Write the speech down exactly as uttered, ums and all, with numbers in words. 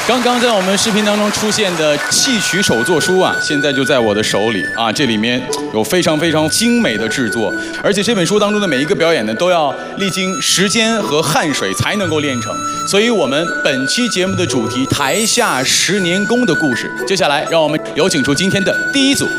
刚刚在我们视频当中出现的戏曲手作书啊，现在就在我的手里啊，这里面有非常非常精美的制作，而且这本书当中的每一个表演呢，都要历经时间和汗水才能够练成。所以，我们本期节目的主题“台下十年功”的故事，接下来让我们有请出今天的第一组